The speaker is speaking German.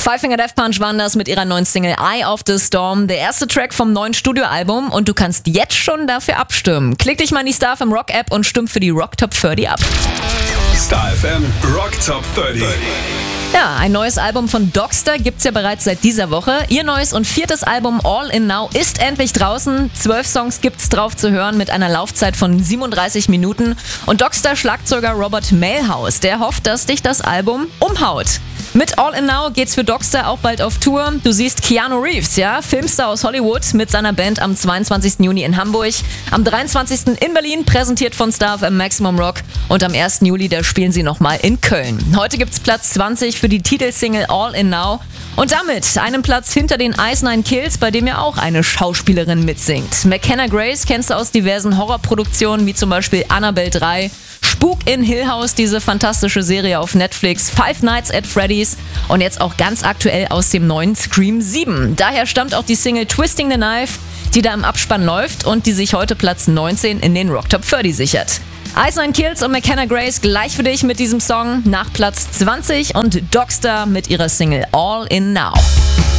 Five Finger Death Punch waren das mit ihrer neuen Single Eye of the Storm, der erste Track vom neuen Studioalbum, und du kannst jetzt schon dafür abstimmen. Klick dich mal in die Star FM Rock App und stimm für die Rock Top 30 ab. Star FM Rock Top 30. Ja, ein neues Album von Dogstar gibt's ja bereits seit dieser Woche. Ihr neues und 4. Album All In Now ist endlich draußen. 12 Songs gibt's drauf zu hören mit einer Laufzeit von 37 Minuten. Und Dogstar-Schlagzeuger Robert Mailhouse, der hofft, dass dich das Album umhaut. Mit All In Now geht's für Dogstar auch bald auf Tour. Du siehst Keanu Reeves, ja, Filmstar aus Hollywood, mit seiner Band am 22. Juni in Hamburg, am 23. in Berlin, präsentiert von Star FM Maximum Rock, und am 1. Juli, da spielen sie nochmal in Köln. Heute gibt's Platz 20 für die Titelsingle All In Now und damit einen Platz hinter den Ice Nine Kills, bei dem ja auch eine Schauspielerin mitsingt. McKenna Grace kennst du aus diversen Horrorproduktionen, wie zum Beispiel Annabelle 3, Spuk in Hill House, diese fantastische Serie auf Netflix, Five Nights at Freddy's und jetzt auch ganz aktuell aus dem neuen Scream 7. Daher stammt auch die Single Twisting the Knife, die da im Abspann läuft und die sich heute Platz 19 in den Rock Top 30 sichert. Ice Nine Kills und McKenna Grace gleich für dich mit diesem Song nach Platz 20 und Dogstar mit ihrer Single All In Now.